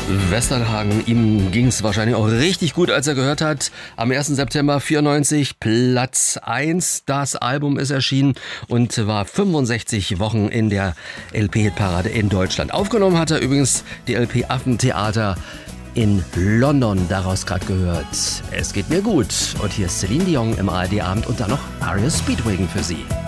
Westerhagen, ihm ging es wahrscheinlich auch richtig gut, als er gehört hat. Am 1. September 94 Platz 1. Das Album ist erschienen und war 65 Wochen in der LP-Hitparade in Deutschland. Aufgenommen hat er übrigens die LP Affentheater in London. Daraus gerade gehört. Es geht mir gut. Und hier ist Celine Dion im ARD-Abend und dann noch Aria Speedwagon für Sie.